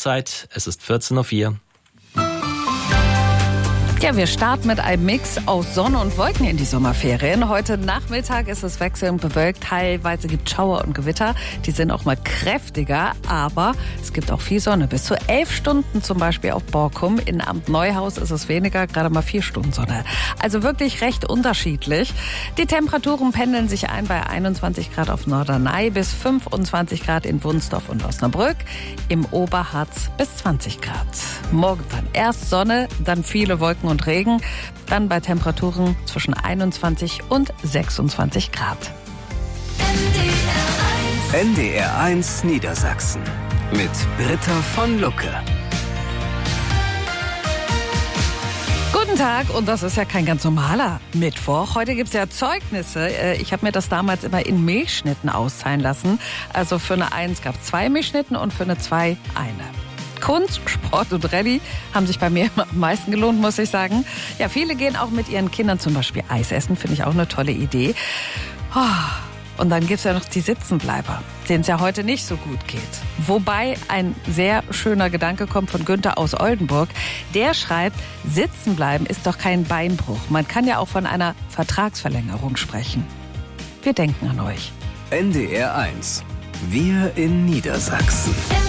Uhrzeit. Es ist 14:04 Uhr. Ja, wir starten mit einem Mix aus Sonne und Wolken in die Sommerferien. Heute Nachmittag ist es wechselnd bewölkt. Teilweise gibt es Schauer und Gewitter. Die sind auch mal kräftiger, aber es gibt auch viel Sonne. Bis zu 11 Stunden zum Beispiel auf Borkum. In Amt Neuhaus ist es weniger, gerade mal 4 Stunden Sonne. Also wirklich recht unterschiedlich. Die Temperaturen pendeln sich ein bei 21 Grad auf Norderney bis 25 Grad in Wunstorf und Osnabrück. Im Oberharz bis 20 Grad. Morgen dann erst Sonne, dann viele Wolken und Regen, dann bei Temperaturen zwischen 21 und 26 Grad. NDR 1 Niedersachsen mit Britta von Lucke. Guten Tag, und das ist ja kein ganz normaler Mittwoch. Heute gibt es ja Zeugnisse. Ich habe mir das damals immer in Milchschnitten auszahlen lassen. Also für eine 1 gab es 2 Milchschnitten und für eine 2 eine. Kunst, Sport und Rallye haben sich bei mir am meisten gelohnt, muss ich sagen. Ja, viele gehen auch mit ihren Kindern zum Beispiel Eis essen, finde ich auch eine tolle Idee. Und dann gibt's ja noch die Sitzenbleiber, denen es ja heute nicht so gut geht. Wobei ein sehr schöner Gedanke kommt von Günther aus Oldenburg. Der schreibt, Sitzenbleiben ist doch kein Beinbruch. Man kann ja auch von einer Vertragsverlängerung sprechen. Wir denken an euch. NDR 1. Wir in Niedersachsen.